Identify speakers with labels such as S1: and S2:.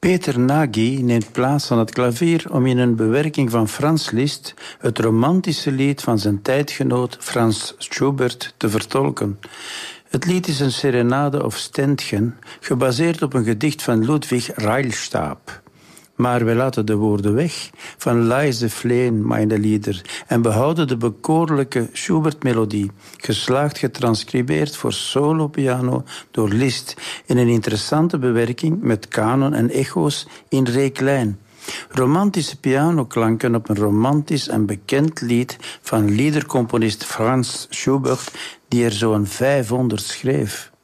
S1: Peter Nagy neemt plaats aan het klavier om in een bewerking van Franz Liszt het romantische lied van zijn tijdgenoot Franz Schubert te vertolken. Het lied is een serenade of Ständchen, gebaseerd op een gedicht van Ludwig Reilstab. Maar we laten de woorden weg van Leise Flehen, meine Lieder, en behouden de bekoorlijke Schubert-melodie, geslaagd getranscribeerd voor solo-piano door Liszt in een interessante bewerking met kanon en echo's in re-klein. Romantische pianoklanken op een romantisch en bekend lied van liedercomponist Franz Schubert, die er zo'n 500 schreef.